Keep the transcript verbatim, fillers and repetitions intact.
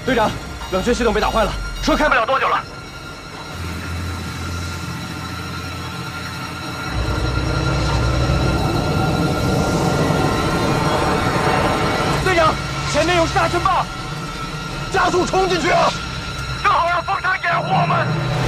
队长，冷却系统被打坏了，车开不了多久了。队长，前面有沙尘暴，加速冲进去啊！正好让风场掩护我们。